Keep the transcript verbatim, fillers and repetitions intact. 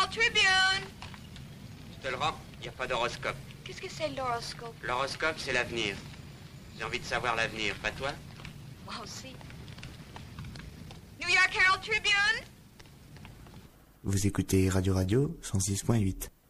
Herald Tribune. Je te le rends, il n'y a pas d'horoscope. Qu'est-ce que c'est l'horoscope? L'horoscope, c'est l'avenir. J'ai envie de savoir l'avenir, pas toi? Moi aussi. New York Herald Tribune. Vous écoutez Radio Radio cent six point huit.